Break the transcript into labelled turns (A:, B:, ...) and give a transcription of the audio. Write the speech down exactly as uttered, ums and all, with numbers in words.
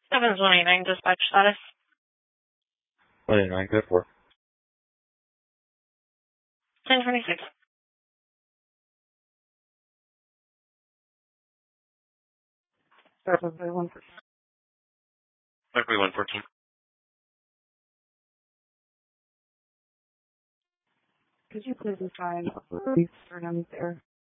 A: seven twenty-nine dispatch status.
B: twenty-nine, good for.
A: ten twenty-six.
B: seven one fourteen.
C: Mercury one fourteen.
B: Could you please assign a release for him there?